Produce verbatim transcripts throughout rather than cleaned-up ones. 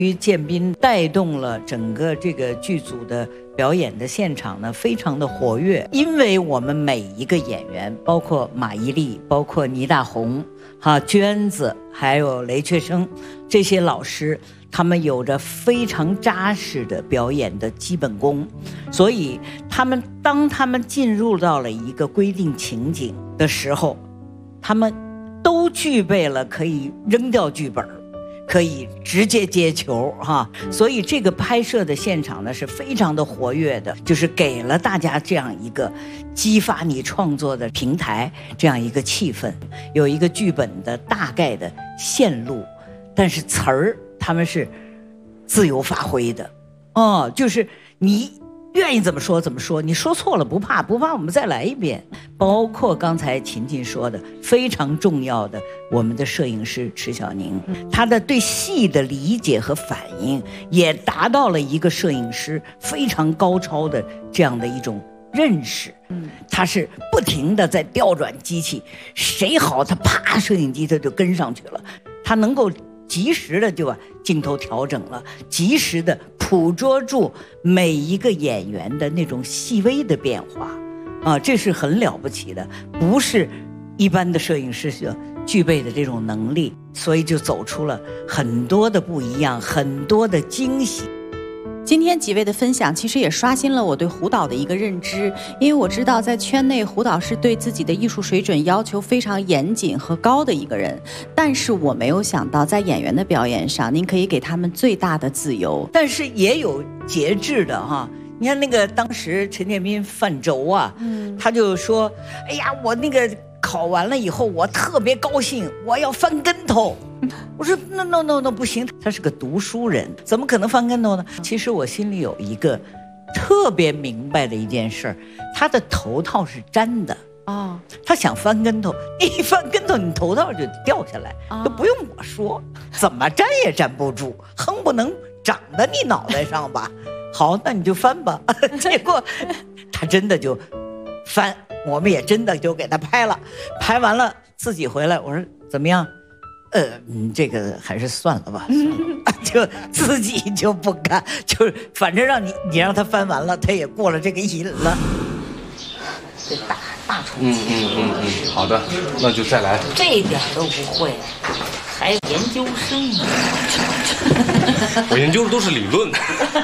于建斌带动了整个这个剧组的表演的现场呢，非常的活跃。因为我们每一个演员，包括马伊琍，包括倪大红、哈娟子，还有雷确生，这些老师，他们有着非常扎实的表演的基本功，所以他们当他们进入到了一个规定情景的时候，他们都具备了可以扔掉剧本，可以直接接球哈，所以这个拍摄的现场呢是非常的活跃的，就是给了大家这样一个激发你创作的平台，这样一个气氛，有一个剧本的大概的线路，但是词儿他们是自由发挥的，哦，就是你愿意怎么说怎么说，你说错了不怕，不怕我们再来一遍。包括刚才秦晋说的非常重要的，我们的摄影师迟小宁，他的对戏的理解和反应也达到了一个摄影师非常高超的这样的一种认识。他是不停的在调转机器，谁好他啪摄影机他就跟上去了，他能够及时的就把镜头调整了，及时的捕捉住每一个演员的那种细微的变化，啊，这是很了不起的，不是一般的摄影师所具备的这种能力，所以就走出了很多的不一样，很多的惊喜。 今天几位的分享其实也刷新了我对胡导的一个认知，因为我知道在圈内胡导是对自己的艺术水准要求非常严谨和高的一个人，但是我没有想到在演员的表演上您可以给他们最大的自由， 但是也有节制的哈。你看那个当时陈建斌犯轴啊，嗯，他就说哎呀我那个考完了以后我特别高兴，我要翻跟头。我说 no no no no 不行，他是个读书人，怎么可能翻跟头呢？其实我心里有一个特别明白的一件事，他的头套是粘的啊，他想翻跟头，一翻跟头你头套就掉下来，都不用我说，怎么粘也粘不住，哼不能长在你脑袋上吧？好，那你就翻吧。结果他真的就翻，我们也真的就给他拍了，拍完了自己回来，我说怎么样？呃，嗯，这个还是算了吧，算了就自己就不干，就是反正让你你让他翻完了，他也过了这个瘾了。这大大重嗯嗯嗯嗯，好的，那就再来。 这一点都不会，还研究生呢。 我研究的都是理论。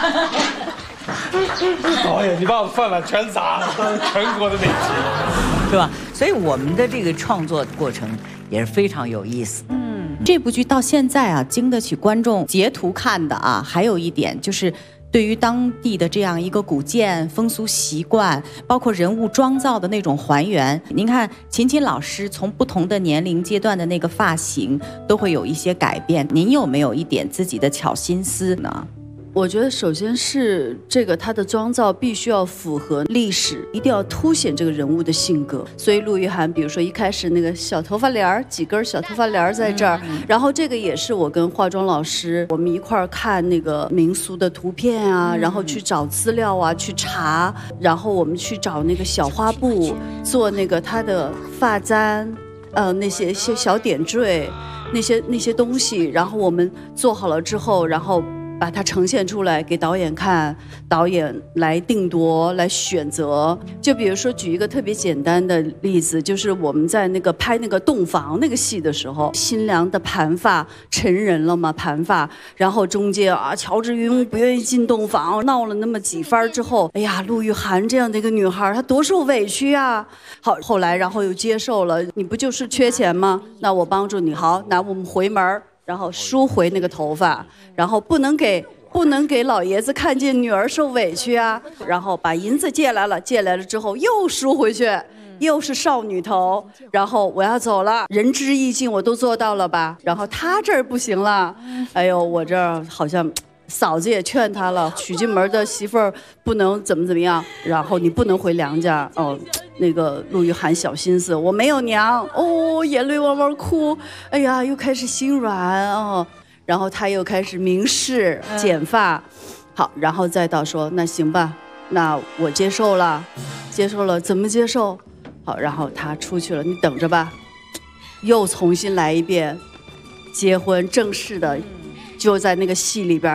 导演，你把我饭碗全砸了，全国的美食， 是吧？所以我们的这个创作过程也是非常有意思。 嗯，这部剧到现在啊，经得起观众截图看的啊。还有一点就是，对于当地的这样一个古建、风俗习惯，包括人物妆造的那种还原，您看秦秦老师从不同的年龄阶段的那个发型都会有一些改变，您有没有一点自己的巧心思呢？ 我觉得首先是这个他的妆造必须要符合历史，一定要凸显这个人物的性格。所以陆玉涵比如说一开始那个小头发帘儿，几根小头发帘儿在这儿，然后这个也是我跟化妆老师我们一块儿看那个民俗的图片啊，然后去找资料啊，去查，然后我们去找那个小花布做那个他的发簪，呃那些些小点缀，那些那些东西，然后我们做好了之后，然后把它呈现出来给导演看，导演来定夺来选择。就比如说举一个特别简单的例子，就是我们在那个拍那个洞房那个戏的时候，新娘的盘发成人了嘛，盘发，然后中间啊乔治云不愿意进洞房，闹了那么几番之后，哎呀陆玉涵这样的一个女孩她多受委屈啊。好，后来然后又接受了，你不就是缺钱吗？那我帮助你，好，那我们回门，然后梳回那个头发，然后不能给不能给老爷子看见女儿受委屈啊，然后把银子借来了，借来了之后又梳回去，又是少女头，然后我要走了，仁至义尽我都做到了吧，然后他这儿不行了，哎呦我这儿好像嫂子也劝他了，娶进门的媳妇儿不能怎么怎么样，然后你不能回娘家哦。那个陆玉涵小心思，我没有娘哦，眼泪汪汪哭，哎呀，又开始心软哦，然后他又开始明示剪发，好，然后再到说那行吧，那我接受了，接受了，怎么接受？好，然后他出去了，你等着吧，又重新来一遍，结婚正式的，就在那个戏里边。